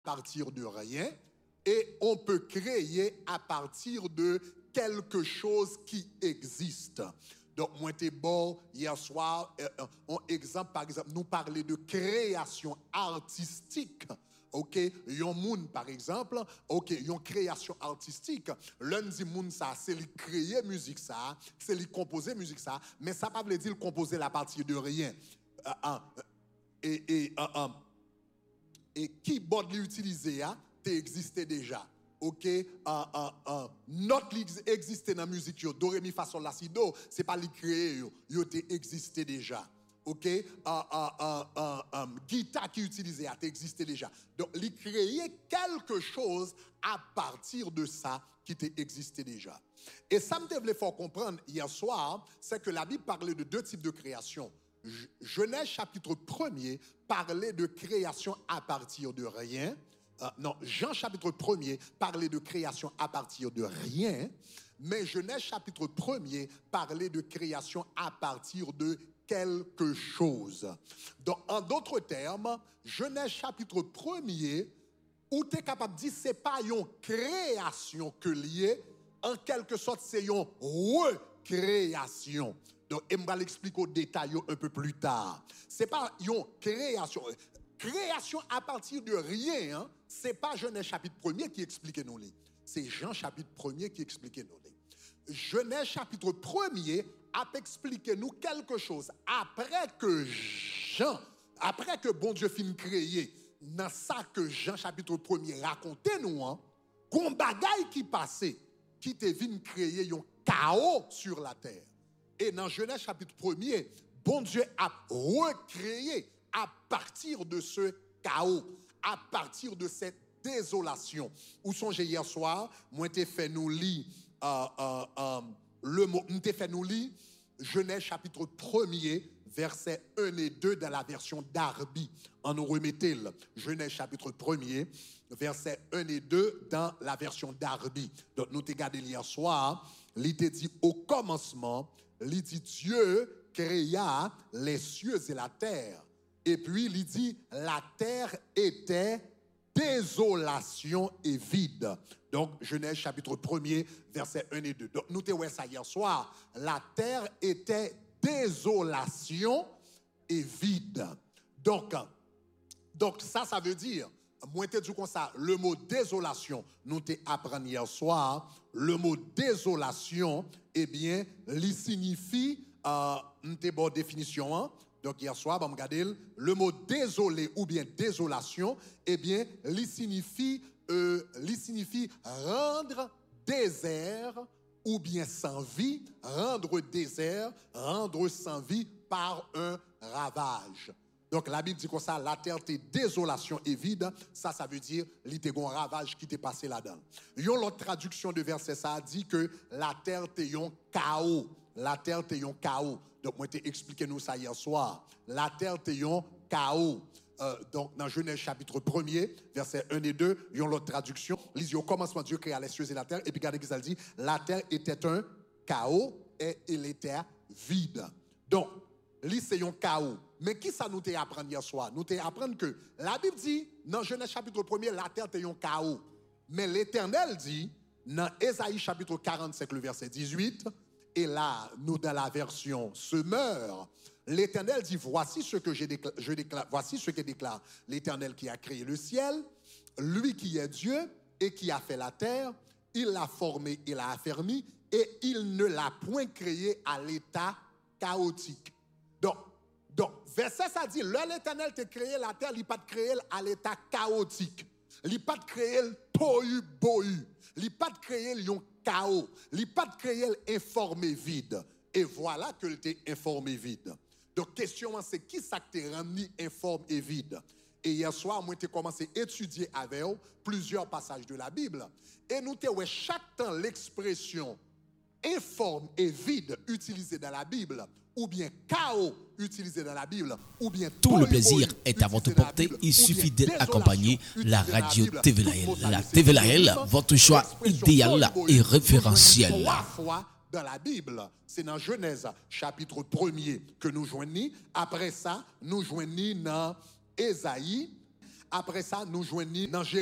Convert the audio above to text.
partir de rien et on peut créer à partir de quelque chose qui existe. Donc, moi, j'étais bon hier soir, par exemple, nous parler de création artistique. Ok, yon moun par exemple, ok, yon création artistique. L'un dit moun ça, c'est lui créer musique ça, c'est lui composer musique ça, mais ça pas veut dire composer à partir de rien. Et keyboard l'utiliser t'es existé déjà. Ok, note existé dans la musique yo, do ré mi fa sol la si do, c'est pas li créer yo t'es existé déjà. Ok, guitare qui utilisait a existé déjà. Donc, il créer quelque chose à partir de ça qui existait déjà. Et ça me devait faire comprendre hier soir, c'est que la Bible parlait de deux types de création. Genèse chapitre 1er parlait de création à partir de rien. Jean chapitre 1er parlait de création à partir de rien. Mais Genèse chapitre 1er parlait de création à partir de quelque chose. Donc, en d'autres termes, Genèse chapitre 1er, où tu es capable de dire c'est pas une création que lié, en quelque sorte c'est une recréation. Donc, je vais l'expliquer au détail un peu plus tard. C'est pas une création. Création à partir de rien, hein, c'est pas Genèse chapitre 1er qui explique nous. C'est Jean chapitre 1er qui explique nous. Genèse chapitre 1er a expliqué nous quelque chose. Après que bon Dieu finit créer, dans ça que Jean chapitre 1er racontait nous, qu'on bagaille qui passait, qui te vient créer un chaos sur la terre. Et dans Genèse chapitre 1er, bon Dieu a recréé à partir de ce chaos, à partir de cette désolation. Où songez hier soir, moi t'ai fait nous lire le mot, t'ai fait nous lire Genèse chapitre 1er, versets 1 et 2 dans la version Darby. On nous remettait Genèse chapitre 1er, versets 1 et 2 dans la version Darby. Donc nous t'ai gardé hier soir, il t'a dit au commencement, il dit Dieu créa les cieux et la terre. Et puis il dit la terre était désolation et vide. Donc, Genèse chapitre 1er, versets 1 et 2. Donc, nous t'avons ça hier soir. La terre était désolation et vide. Donc ça veut dire, moi t'ai dit comme ça, le mot désolation, nous t'ai appris hier soir, le mot désolation, eh bien, il signifie, nous t'ai bonne définition, hein? Donc, hier soir, on regarde le mot désolé ou bien désolation, eh bien, il signifie rendre désert ou bien sans vie, rendre désert, rendre sans vie par un ravage. Donc, la Bible dit comme ça, la terre est désolation et vide. Ça veut dire, il y a un ravage qui t'est passé là-dedans. L'autre traduction de verset, ça dit que la terre est un chaos. La terre est un chaos. Donc, moi, t'ai expliqué nous ça hier soir. La terre est un chaos. Donc, dans Genèse chapitre 1er, versets 1 et 2, il y a l'autre traduction. Il dit, au commencement, Dieu créa les cieux et la terre. Et puis, regardez ce qu'il dit. La terre était un chaos et elle était vide. Donc, c'est un chaos. Mais qui ça nous t'a appris hier soir? Nous t'a appris que la Bible dit, dans Genèse chapitre 1er, la terre est un chaos. Mais l'Éternel dit, dans Ésaïe chapitre 45, le verset 18, et là, nous, dans la version Semeur, l'Éternel dit, voici ce que je déclare, voici ce que déclare l'Éternel qui a créé le ciel, lui qui est Dieu et qui a fait la terre, il l'a formé, il l'a affermi, et il ne l'a point créé à l'état chaotique. Donc, verset ça dit, l'Éternel t'a créé la terre, il n'a pas créé à l'état chaotique. Il n'a pas créé le tohu bohu. Il n'a pas créé le chaos. Il n'a pas créé l'informé vide. Et voilà que t'es informé vide. Donc, question, c'est qui ça que t'es rendu informe et vide? Et hier soir, moi, j'ai commencé à étudier avec vous plusieurs passages de la Bible. Et nous avons chaque temps l'expression informe et vide utilisée dans la Bible, ou bien chaos utilisé dans la Bible, ou bien tout le plaisir est à votre portée. Il suffit d'être accompagné la radio TVLAL. La TVLAL, votre choix idéal et référentiel. Dans la Bible, c'est dans Genèse chapitre 1er que nous joignons. Après ça, nous joignons dans Ésaïe. Après ça, nous joignons dans